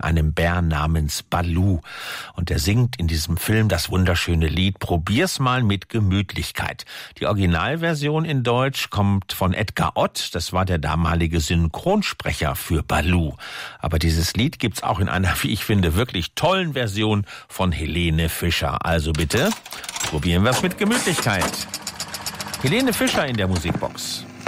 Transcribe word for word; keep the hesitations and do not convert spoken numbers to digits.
einem Bär namens Baloo. Und er singt in diesem Film das wunderschöne Lied Probier's mal mit Gemütlichkeit. Die Originalversion in Deutsch kommt von Edgar Ott. Das war der damalige Synchronsprecher für Baloo. Aber dieses Lied gibt's auch in einer, wie ich finde, wirklich tollen Version von Helene Fischer. Also bitte, probieren wir's mit Gemütlichkeit. Helene Fischer in der Musikbox.